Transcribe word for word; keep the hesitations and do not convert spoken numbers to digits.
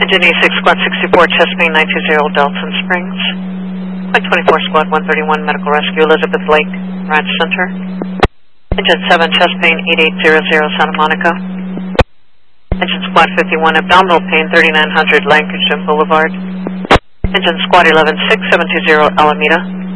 Engine E six, Squad sixty-four, chest main nine two zero, Dalton Springs. Flight twenty-four, Squad one thirty-one, Medical Rescue, Elizabeth Lake, Ranch Center. Engine seven, chest pain eight eight zero zero, Santa Monica. Engine Squad fifty-one, abdominal pain thirty-nine hundred, Lankershim Boulevard. Engine Squad eleven, six seven two zero, Alameda.